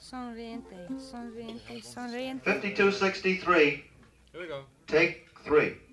Sonriente, sonriente, sonriente. 5263. Here we go. Take 3.